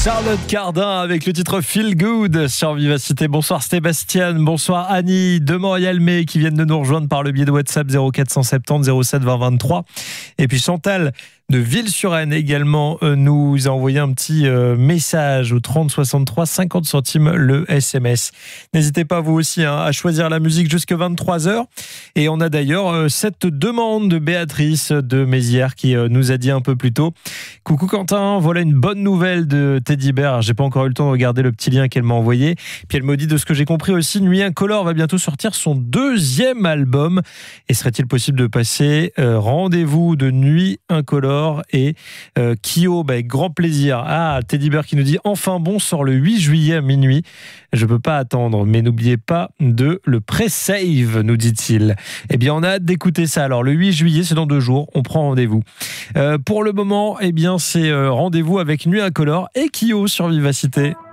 Charlotte Cardin avec le titre Feel Good sur Vivacité. Bonsoir Sébastien, bonsoir Annie de Montréal-May qui viennent de nous rejoindre par le biais de WhatsApp 0470 07 20 23. Et puis Chantal de Ville-sur-Aisne également nous a envoyé un petit message au 30 63 50 centimes le SMS. N'hésitez pas vous aussi à choisir la musique jusque 23h. Et on a d'ailleurs cette demande de Béatrice de Mézières qui nous a dit un peu plus tôt: coucou Quentin, voilà une bonne nouvelle de Teddy Bear. J'ai pas encore eu le temps de regarder le petit lien qu'elle m'a envoyé. Puis elle me dit, de ce que j'ai compris aussi, Nuit Incolore va bientôt sortir son 2e album. Et serait-il possible de passer Rendez-vous de Nuit Incolore et Kyo, avec grand plaisir. Ah, Teddy Bear qui nous dit enfin bon, sort le 8 juillet à minuit. Je peux pas attendre, mais n'oubliez pas de le pré-save, nous dit-il. Eh bien, on a hâte d'écouter ça. Alors, le 8 juillet, c'est dans 2 jours. On prend rendez-vous. Pour le moment, eh bien, c'est rendez-vous avec Nuit Incolore et Kyo sur Vivacité.